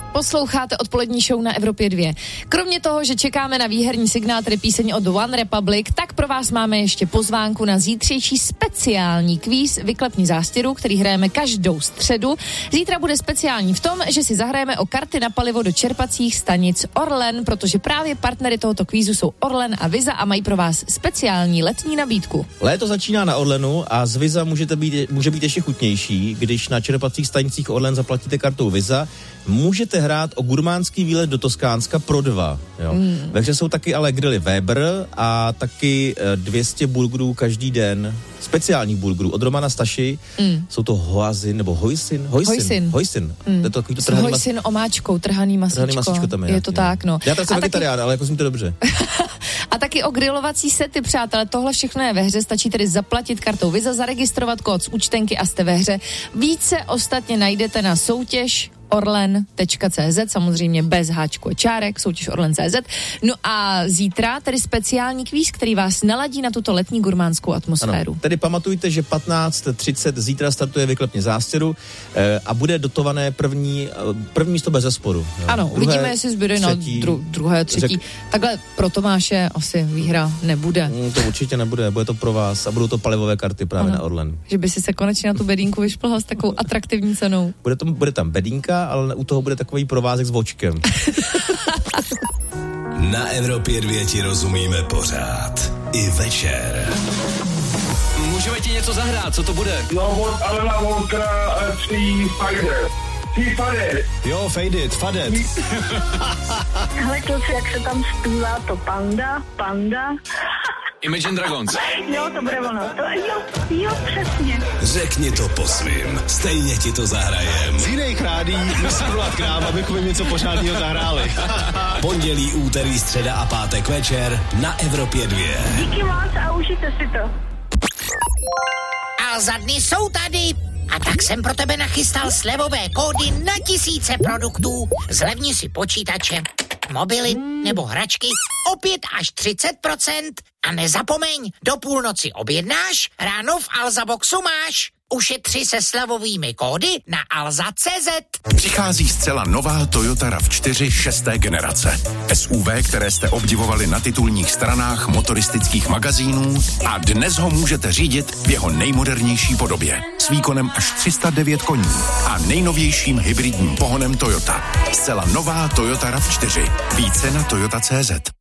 Posloucháte odpolední show na Evropě 2. Kromě toho, že čekáme na výherní signál, tedy píseň od One Republic, tak pro vás máme ještě pozvánku na zítřejší speciální kvíz Vyklepni zástěru, který hrajeme každou středu. Zítra bude speciální v tom, že si zahrajeme o karty na palivo do čerpacích stanic Orlen, protože právě partnery tohoto kvízu jsou Orlen a Visa a mají pro vás speciální letní nabídku. Léto začíná na Orlenu a z Visa může být ještě chutnější, když na čerpacích stanicích Orlen zaplatíte kartou Visa. Můžete hrát o gurmánský výlet do Toskánska pro 2. Jo. Ve hře jsou taky ale grily Weber a taky 200 burgerů každý den. Speciálních burgerů od Romana Staši. Jsou to hoazin nebo hojsin. To takový to trhaný hojsin omáčkou, trhaný masíčko. Tam je to tak, no. Já tak jsem vegetarián, ale jako jsem to dobře. A taky o grilovací sety, přátelé, tohle všechno je ve hře, stačí tedy zaplatit kartou Visa, zaregistrovat kód z účtenky a jste ve hře. Více ostatně najdete na soutěž orlen.cz, samozřejmě bez háčku a čárek, soutěž orlen.cz. No a zítra tedy speciální kvíz, který vás naladí na tuto letní gurmánskou atmosféru. Ano, tedy pamatujte, že 15:30 zítra startuje Vyklepni zástěru a bude dotované první místo bez zesporu. Jo. Ano, uvidíme, jestli zbyde na druhé, třetí. Takhle pro Tomáše asi výhra nebude. To určitě nebude, bude to pro vás a budou to palivové karty právě na Orlen. Že by si se konečně na tu bedínku vyšplhal s takovou atraktivní cenou. Bude tam bedínka, ale u toho bude takový provázek s vočkem. Na Evropě 2 ti rozumíme pořád. I večer. Můžeme ti něco zahrát, co to bude? No, od Alena Walkera 3 Faded. Jo, Faded. Hele kluci, jak se tam zpívá to Panda. Imagine Dragons. Jo, to bude ono. Jo, přesně. Řekni to po svým, stejně ti to zahrajem. Z jiných rádí musí volat k nám, abychom jim něco pořádného zahráli. Pondělí, úterý, středa a pátek večer na Evropě 2. Díky moc a užijte si to. A za dny jsou tady. A tak jsem pro tebe nachystal slevové kódy na tisíce produktů. Zlevni si počítače, mobily nebo hračky o 5 až 30%. A nezapomeň, do půlnoci objednáš, ráno v Alza Boxu máš. Ušetři se slevovými kódy na alza.cz. Přichází zcela nová Toyota RAV4 6. generace. SUV, které jste obdivovali na titulních stranách motoristických magazínů a dnes ho můžete řídit v jeho nejmodernější podobě. S výkonem až 309 koní a nejnovějším hybridním pohonem Toyota. Zcela nová Toyota RAV4. Více na Toyota.cz.